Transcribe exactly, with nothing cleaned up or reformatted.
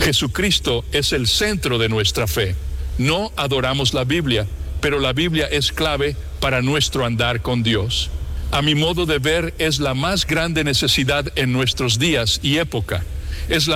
Jesucristo es el centro de nuestra fe. No adoramos la Biblia, pero la Biblia es clave para nuestro andar con Dios. A mi modo de ver, es la más grande necesidad en nuestros días y época. Es la